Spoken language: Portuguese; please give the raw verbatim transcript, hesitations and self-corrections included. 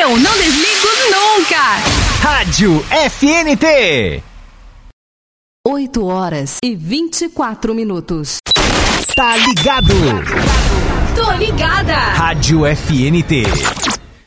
Eu não desligo nunca. Rádio F N T. oito horas e vinte e quatro minutos. Tá ligado? Tô ligada. Rádio F N T.